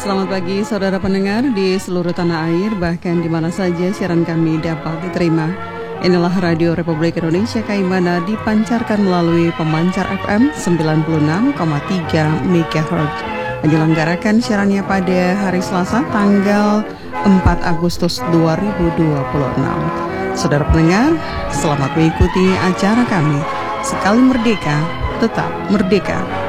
Selamat pagi saudara pendengar di seluruh tanah air, bahkan di mana saja siaran kami dapat diterima. Inilah Radio Republik Indonesia Kaimana dipancarkan melalui pemancar FM 96,3 MHz. Menyelenggarakan siarannya pada hari Selasa tanggal 4 Agustus 2026. Saudara pendengar, selamat mengikuti acara kami. Sekali merdeka, tetap merdeka.